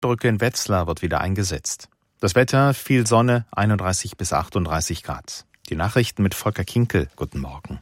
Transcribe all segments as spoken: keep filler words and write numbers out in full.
Brücke in Wetzlar wird wieder eingesetzt. Das Wetter, viel Sonne, einunddreißig bis achtunddreißig Grad. Die Nachrichten mit Volker Kinkel. Guten Morgen.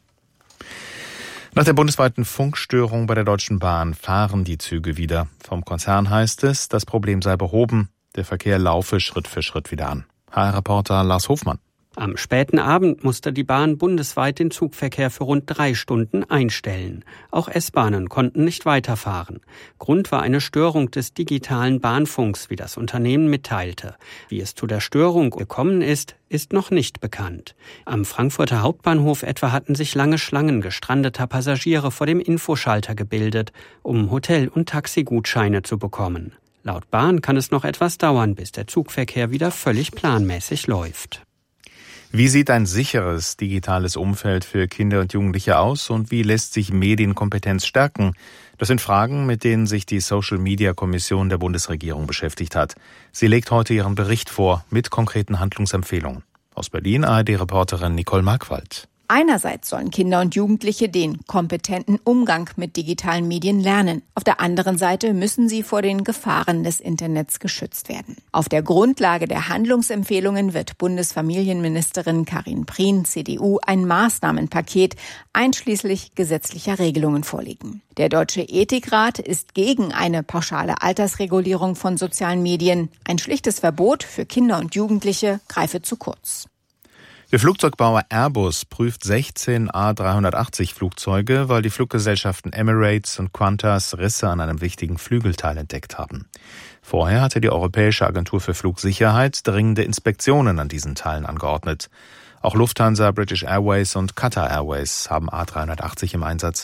Nach der bundesweiten Funkstörung bei der Deutschen Bahn fahren die Züge wieder. Vom Konzern heißt es, das Problem sei behoben. Der Verkehr laufe Schritt für Schritt wieder an. H R-Reporter Lars Hofmann. Am späten Abend musste die Bahn bundesweit den Zugverkehr für rund drei Stunden einstellen. Auch S-Bahnen konnten nicht weiterfahren. Grund war eine Störung des digitalen Bahnfunks, wie das Unternehmen mitteilte. Wie es zu der Störung gekommen ist, ist noch nicht bekannt. Am Frankfurter Hauptbahnhof etwa hatten sich lange Schlangen gestrandeter Passagiere vor dem Infoschalter gebildet, um Hotel- und Taxigutscheine zu bekommen. Laut Bahn kann es noch etwas dauern, bis der Zugverkehr wieder völlig planmäßig läuft. Wie sieht ein sicheres digitales Umfeld für Kinder und Jugendliche aus und wie lässt sich Medienkompetenz stärken? Das sind Fragen, mit denen sich die Social-Media-Kommission der Bundesregierung beschäftigt hat. Sie legt heute ihren Bericht vor mit konkreten Handlungsempfehlungen. Aus Berlin A R D-Reporterin Nicole Markwald. Einerseits sollen Kinder und Jugendliche den kompetenten Umgang mit digitalen Medien lernen. Auf der anderen Seite müssen sie vor den Gefahren des Internets geschützt werden. Auf der Grundlage der Handlungsempfehlungen wird Bundesfamilienministerin Karin Prien, C D U, ein Maßnahmenpaket einschließlich gesetzlicher Regelungen vorlegen. Der Deutsche Ethikrat ist gegen eine pauschale Altersregulierung von sozialen Medien. Ein schlichtes Verbot für Kinder und Jugendliche greife zu kurz. Der Flugzeugbauer Airbus prüft sechzehn A drei achtzig Flugzeuge, weil die Fluggesellschaften Emirates und Qantas Risse an einem wichtigen Flügelteil entdeckt haben. Vorher hatte die Europäische Agentur für Flugsicherheit dringende Inspektionen an diesen Teilen angeordnet. Auch Lufthansa, British Airways und Qatar Airways haben A drei achtzig im Einsatz.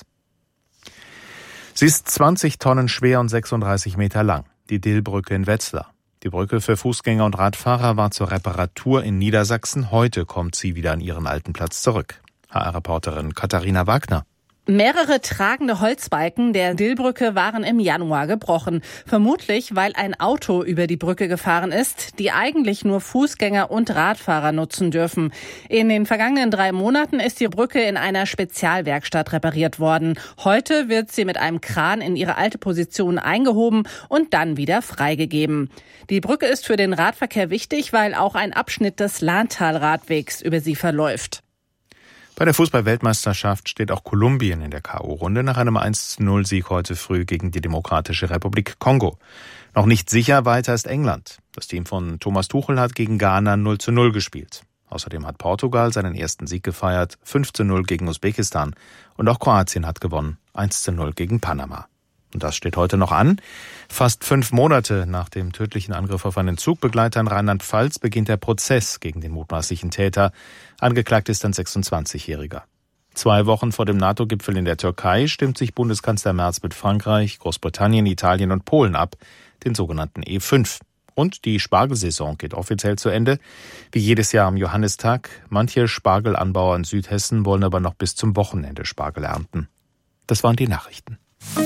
Sie ist zwanzig Tonnen schwer und sechsunddreißig Meter lang. Die Dillbrücke in Wetzlar. Die Brücke für Fußgänger und Radfahrer war zur Reparatur in Niedersachsen. Heute kommt sie wieder an ihren alten Platz zurück. H R-Reporterin Katharina Wagner. Mehrere tragende Holzbalken der Dillbrücke waren im Januar gebrochen. Vermutlich, weil ein Auto über die Brücke gefahren ist, die eigentlich nur Fußgänger und Radfahrer nutzen dürfen. In den vergangenen drei Monaten ist die Brücke in einer Spezialwerkstatt repariert worden. Heute wird sie mit einem Kran in ihre alte Position eingehoben und dann wieder freigegeben. Die Brücke ist für den Radverkehr wichtig, weil auch ein Abschnitt des Lahntalradwegs über sie verläuft. Bei der Fußball-Weltmeisterschaft steht auch Kolumbien in der K O-Runde nach einem eins zu null Sieg heute früh gegen die Demokratische Republik Kongo. Noch nicht sicher weiter ist England. Das Team von Thomas Tuchel hat gegen Ghana null zu null gespielt. Außerdem hat Portugal seinen ersten Sieg gefeiert, fünf zu null gegen Usbekistan. Und auch Kroatien hat gewonnen, eins zu null gegen Panama. Und das steht heute noch an. Fast fünf Monate nach dem tödlichen Angriff auf einen Zugbegleiter in Rheinland-Pfalz beginnt der Prozess gegen den mutmaßlichen Täter. Angeklagt ist ein sechsundzwanzigjähriger. Zwei Wochen vor dem NATO-Gipfel in der Türkei stimmt sich Bundeskanzler Merz mit Frankreich, Großbritannien, Italien und Polen ab, den sogenannten E fünf. Und die Spargelsaison geht offiziell zu Ende, wie jedes Jahr am Johannistag. Manche Spargelanbauer in Südhessen wollen aber noch bis zum Wochenende Spargel ernten. Das waren die Nachrichten.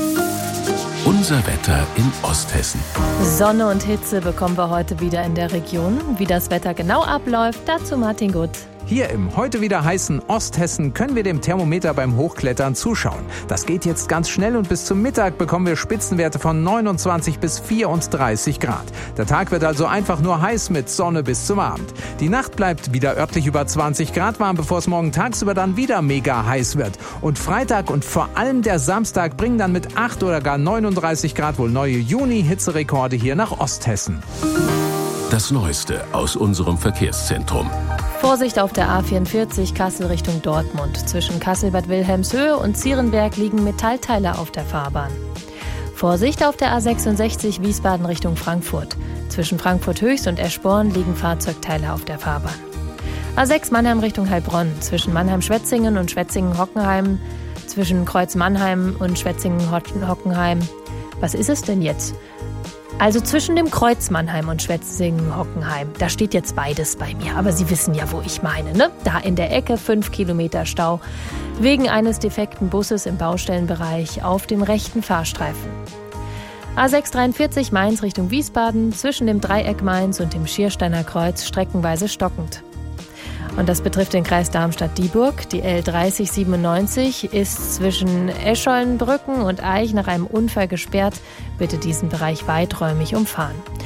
Unser Wetter in Osthessen. Sonne und Hitze bekommen wir heute wieder in der Region. Wie das Wetter genau abläuft, dazu Martin Gutt. Hier im heute wieder heißen Osthessen können wir dem Thermometer beim Hochklettern zuschauen. Das geht jetzt ganz schnell und bis zum Mittag bekommen wir Spitzenwerte von neunundzwanzig bis vierunddreißig Grad. Der Tag wird also einfach nur heiß mit Sonne bis zum Abend. Die Nacht bleibt wieder örtlich über zwanzig Grad warm, bevor es morgen tagsüber dann wieder mega heiß wird. Und Freitag und vor allem der Samstag bringen dann mit acht oder gar neununddreißig Grad wohl neue Juni-Hitzerekorde hier nach Osthessen. Das Neueste aus unserem Verkehrszentrum. Vorsicht auf der A vierundvierzig Kassel Richtung Dortmund. Zwischen Kassel-Bad Wilhelmshöhe und Zierenberg liegen Metallteile auf der Fahrbahn. Vorsicht auf der A sechsundsechzig Wiesbaden Richtung Frankfurt. Zwischen Frankfurt-Höchst und Eschborn liegen Fahrzeugteile auf der Fahrbahn. A sechs Mannheim Richtung Heilbronn. Zwischen Mannheim-Schwetzingen und Schwetzingen-Hockenheim. Zwischen Kreuz-Mannheim und Schwetzingen-Hockenheim. Was ist es denn jetzt? Also zwischen dem Kreuz Mannheim und Schwetzingen-Hockenheim, da steht jetzt beides bei mir. Aber Sie wissen ja, wo ich meine, ne? Da in der Ecke fünf Kilometer Stau wegen eines defekten Busses im Baustellenbereich auf dem rechten Fahrstreifen. A sechs dreiundvierzig Mainz Richtung Wiesbaden, zwischen dem Dreieck Mainz und dem Schiersteiner Kreuz streckenweise stockend. Und das betrifft den Kreis Darmstadt-Dieburg. Die L dreißig siebenundneunzig ist zwischen Eschollenbrücken und Eich nach einem Unfall gesperrt. Bitte diesen Bereich weiträumig umfahren.